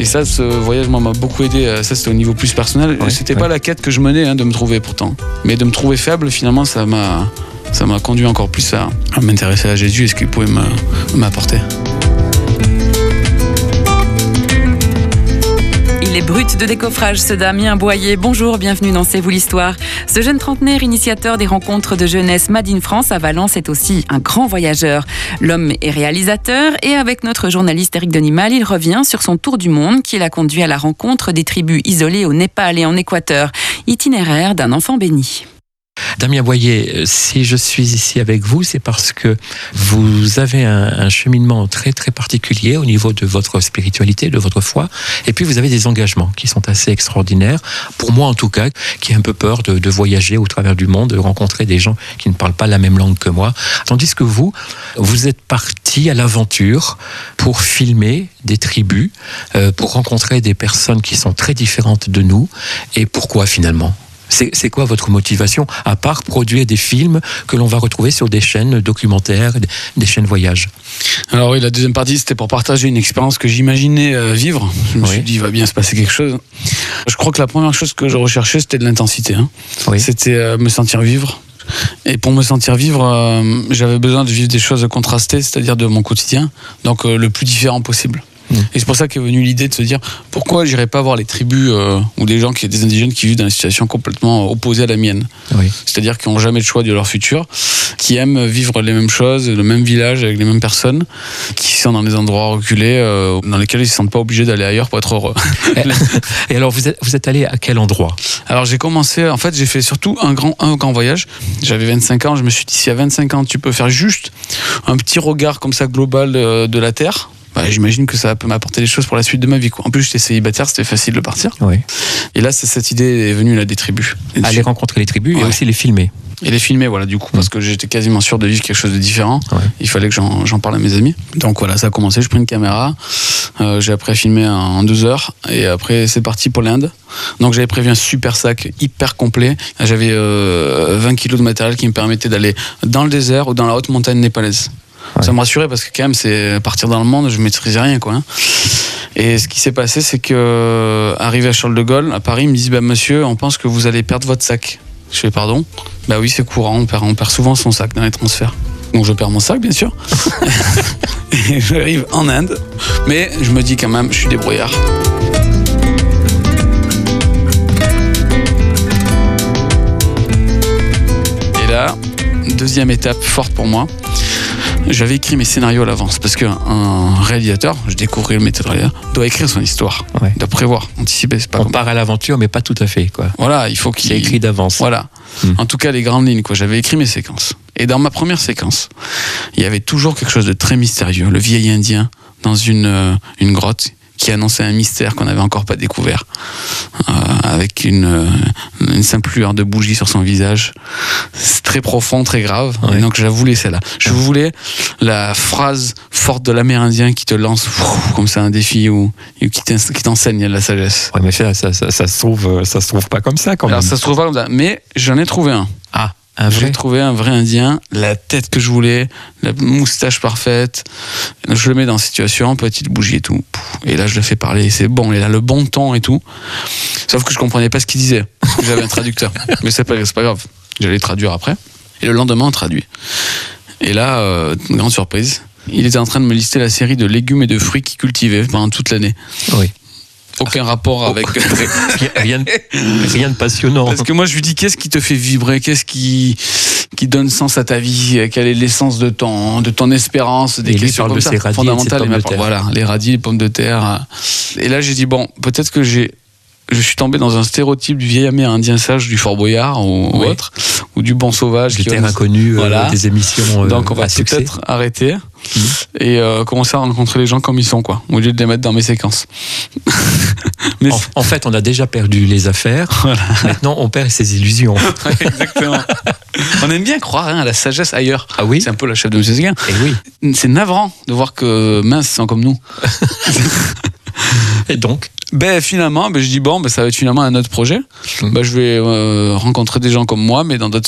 ça, ce voyage m'a beaucoup aidé. Ça, c'était au niveau plus personnel. C'était pas la quête que je menais de me trouver pourtant. Mais de me trouver faible, finalement, ça m'a conduit encore plus à m'intéresser à Jésus et ce qu'il pouvait m'apporter. Il est brut de décoffrage, ce Damien Boyer. Bonjour, bienvenue dans C'est vous l'histoire. Ce jeune trentenaire, initiateur des rencontres de jeunesse Made in France à Valence, est aussi un grand voyageur. L'homme est réalisateur et avec notre journaliste Éric Denimal, il revient sur son tour du monde qui l'a conduit à la rencontre des tribus isolées au Népal et en Équateur. Itinéraire d'un enfant béni. Damien Boyer, si je suis ici avec vous, c'est parce que vous avez un cheminement très très particulier au niveau de votre spiritualité, de votre foi, et puis vous avez des engagements qui sont assez extraordinaires, pour moi en tout cas, qui ai un peu peur de voyager au travers du monde, de rencontrer des gens qui ne parlent pas la même langue que moi, tandis que vous êtes parti à l'aventure pour filmer des tribus, pour rencontrer des personnes qui sont très différentes de nous, et pourquoi finalement ? C'est quoi votre motivation, à part produire des films que l'on va retrouver sur des chaînes documentaires, des chaînes voyage? Alors oui, la deuxième partie, c'était pour partager une expérience que j'imaginais vivre. Je me suis dit, il va bien se passer quelque chose. Je crois que la première chose que je recherchais, c'était de l'intensité. C'était me sentir vivre. Et pour me sentir vivre, j'avais besoin de vivre des choses contrastées, c'est-à-dire de mon quotidien, donc le plus différent possible. Et c'est pour ça qu'est venue l'idée de se dire pourquoi j'irais pas voir les tribus ou des gens des indigènes qui vivent dans une situation complètement opposée à la mienne. C'est-à-dire qui n'ont jamais de choix de leur futur, qui aiment vivre les mêmes choses, le même village avec les mêmes personnes, qui sont dans des endroits reculés dans lesquels ils ne se sentent pas obligés d'aller ailleurs pour être heureux. Et alors vous êtes allé à quel endroit? Alors j'ai commencé, en fait j'ai fait surtout un grand voyage. J'avais 25 ans, je me suis dit si à 25 ans tu peux faire juste un petit regard comme ça global de la Terre, j'imagine que ça peut m'apporter des choses pour la suite de ma vie. En plus, j'étais célibataire, c'était facile de partir. Et là, cette idée est venue là, des tribus. Aller rencontrer les tribus et aussi les filmer. Et les filmer, voilà, du coup, parce que j'étais quasiment sûr de vivre quelque chose de différent. Il fallait que j'en parle à mes amis. Donc voilà, ça a commencé. Je prends une caméra. J'ai après filmé en 2 heures. Et après, c'est parti pour l'Inde. Donc j'avais prévu un super sac hyper complet. J'avais 20 kilos de matériel qui me permettait d'aller dans le désert ou dans la haute montagne népalaise. Ça me rassurait parce que quand même c'est partir dans le monde, je maîtrisais rien quoi. Et ce qui s'est passé, c'est que arrivé à Charles de Gaulle, à Paris, ils me disent monsieur, on pense que vous allez perdre votre sac. Je fais pardon. Oui, c'est courant, on perd souvent son sac dans les transferts. Donc je perds mon sac bien sûr. Et j'arrive en Inde, mais je me dis quand même, je suis débrouillard. Et là, deuxième étape forte pour moi. J'avais écrit mes scénarios à l'avance parce qu'un réalisateur, je découvrais le méthode réalisateur, doit écrire son histoire, doit prévoir, anticiper. C'est pas on part à l'aventure, mais pas tout à fait, quoi. Voilà, il faut qu'il ait écrit d'avance. Voilà. En tout cas, les grandes lignes, quoi. J'avais écrit mes séquences. Et dans ma première séquence, il y avait toujours quelque chose de très mystérieux. Le vieil Indien dans une grotte qui annonçait un mystère qu'on n'avait encore pas découvert, avec une simple lueur de bougie sur son visage. C'est très profond, très grave. Et donc je voulais celle-là. Je voulais la phrase forte de l'Amérindien qui te lance comme ça un défi ou qui t'enseigne la sagesse. Mais ça se trouve pas comme ça quand même. Alors ça se trouve pas comme ça, mais j'en ai trouvé un. J'ai trouvé un vrai Indien, la tête que je voulais, la moustache parfaite. Je le mets dans la situation, petite bougie et tout. Et là, je le fais parler, c'est bon. Il a le bon ton et tout. Sauf que je comprenais pas ce qu'il disait. Parce que j'avais un traducteur. Mais c'est pas grave. J'allais traduire après. Et le lendemain, on traduit. Et là, grande surprise, il était en train de me lister la série de légumes et de fruits qu'il cultivait pendant toute l'année. Aucun rapport avec... rien de passionnant. Parce que moi, je lui dis, qu'est-ce qui te fait vibrer? Qu'est-ce qui donne sens à ta vie? Quelle est l'essence de ton espérance? Des questions comme ça, fondamentales. Voilà, les radis, les pommes de terre. Et là, j'ai dit, peut-être que je suis tombé dans un stéréotype du vieil Amérindien sage du Fort Boyard ou autre, ou du bon sauvage. Du terre inconnue, des émissions donc on va peut-être arrêter et commencer à rencontrer les gens comme ils sont, quoi, au lieu de les mettre dans mes séquences. Mais en fait, on a déjà perdu les affaires. Maintenant, on perd ses illusions. Exactement. On aime bien croire à la sagesse ailleurs. Ah oui. C'est un peu la chef de M. Séguin. Et oui. C'est navrant de voir que mince, sont comme nous. Et donc finalement, je dis ça va être finalement un autre projet. Je vais rencontrer des gens comme moi, mais dans d'autres